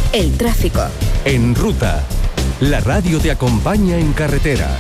El tráfico. En Ruta, la radio te acompaña en carretera.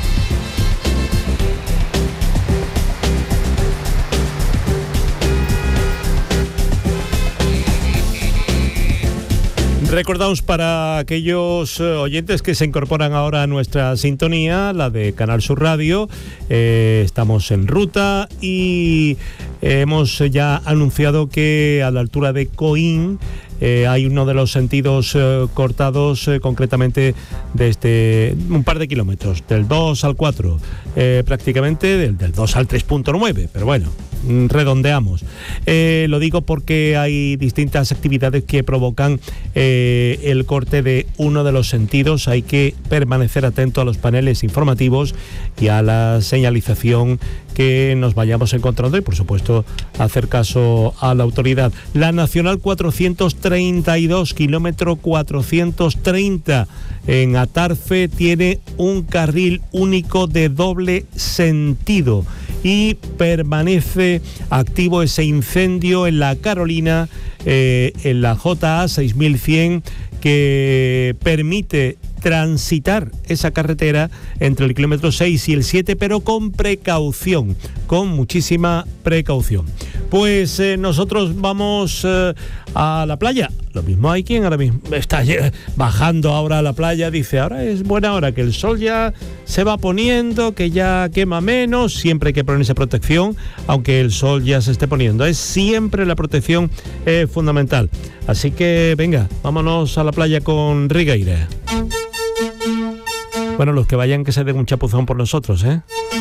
Recordamos para aquellos oyentes que se incorporan ahora a nuestra sintonía, la de Canal Sur Radio, estamos en Ruta y hemos ya anunciado que a la altura de Coín hay uno de los sentidos cortados, concretamente desde un par de kilómetros, del 2 al 4, prácticamente del 2 al 3.9, pero bueno, redondeamos. Lo digo porque hay distintas actividades que provocan el corte de uno de los sentidos. Hay que permanecer atento a los paneles informativos y a la señalización que nos vayamos encontrando y, por supuesto, hacer caso a la autoridad. La Nacional 432, kilómetro 430, en Atarfe, tiene un carril único de doble sentido y permanece activo ese incendio en la Carolina, en la JA 6100, que permite transitar esa carretera entre el kilómetro 6 y el 7, pero con precaución, con muchísima precaución. Pues nosotros vamos a la playa. Lo mismo hay quien ahora mismo está bajando ahora a la playa, dice, ahora es buena hora, que el sol ya se va poniendo, que ya quema menos. Siempre hay que ponerse protección, aunque el sol ya se esté poniendo. Es siempre la protección fundamental. Así que venga, vámonos a la playa con Rigueira. Bueno, los que vayan, que se den un chapuzón por nosotros, ¿eh?